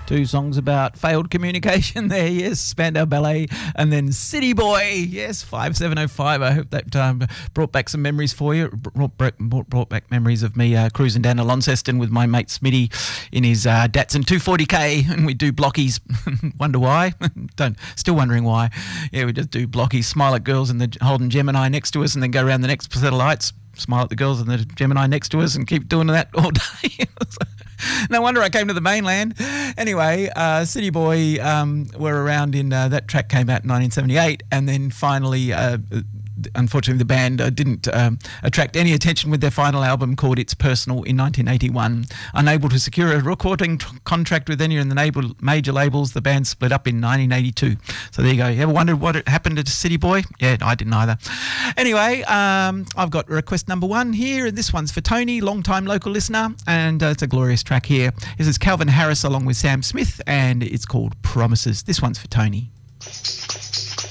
Two songs about failed communication there, yes, Spandau Ballet, and then City Boy, yes, 5705. I hope that brought back some memories for you, brought back memories of me cruising down to Launceston with my mate Smitty in his Datsun 240k, and we do blockies. Wonder why? Still wondering why. Yeah, we just do blockies, smile at girls in the Holden Gemini next to us, and then go around the next set of lights, smile at the girls in the Gemini next to us, and keep doing that all day. No wonder I came to the mainland. Anyway, City Boy were around in, that track came out in 1978, and then finally, unfortunately, the band didn't attract any attention with their final album called It's Personal in 1981. Unable to secure a recording contract with any of the major labels, the band split up in 1982. So there you go. You ever wondered what happened to City Boy? Yeah, I didn't either. Anyway, I've got request number one here, and this one's for Tony, long-time local listener, and it's a glorious track here. This is Calvin Harris along with Sam Smith, and it's called Promises. This one's for Tony.